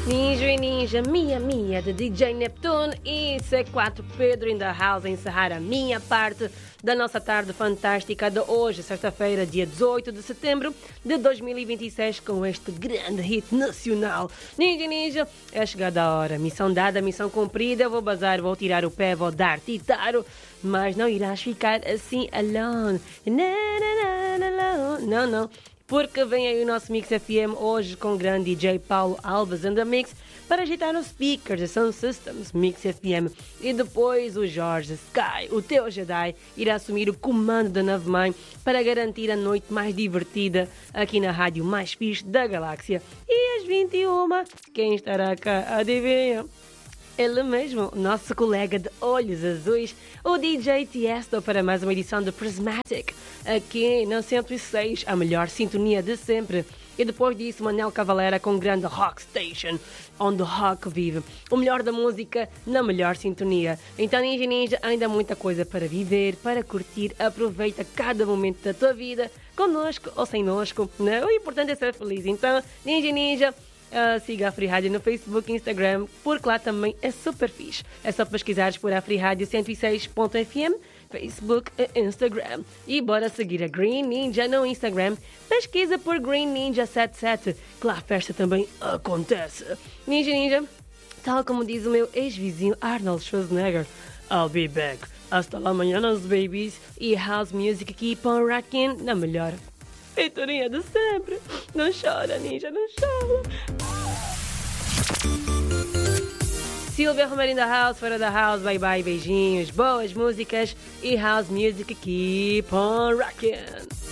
Ninja e Ninja, Mia, de DJ Neptune e C4 Pedro in the house a encerrar a minha parte da nossa tarde fantástica de hoje, sexta-feira, dia 18 de setembro de 2026, com este grande hit nacional. Ninja e Ninja, é chegada a hora. Missão dada, missão cumprida. Vou bazar, vou tirar o pé, vou dar titaro, mas não irás ficar assim alone. Não. Porque vem aí o nosso Mix FM hoje com o grande DJ Paulo Alves and the Mix para agitar os speakers e Sound Systems Mix FM. E depois o Jorge Sky, o teu Jedi, irá assumir o comando da nave mãe para garantir a noite mais divertida aqui na rádio mais fixe da galáxia. E às 21, quem estará cá? Adivinha? Ele mesmo, nosso colega de olhos azuis, o DJ Tiesto, para mais uma edição de Prismatic, aqui na 106, a melhor sintonia de sempre. E depois disso, Manel Cavalera com o grande Rock Station, onde o rock vive. O melhor da música na melhor sintonia. Então, Ninja, ainda há muita coisa para viver, para curtir. Aproveita cada momento da tua vida, conosco ou sem nosco, né? O importante é ser feliz. Então, Ninja, siga a Free Rádio no Facebook e Instagram, porque lá também é super fixe. É só pesquisares por a Free Rádio 106.fm, Facebook e Instagram. E bora seguir a Green Ninja no Instagram. Pesquisa por Green Ninja 77, que lá a festa também acontece. Ninja, tal como diz o meu ex-vizinho Arnold Schwarzenegger, I'll be back. Hasta lá amanhã, babies. E house music keep on rocking na melhor feitorinha de sempre. Não chora, Ninja, não chora. Silvia Romero da house, fora da house, bye bye, beijinhos, boas músicas e house music keep on rocking.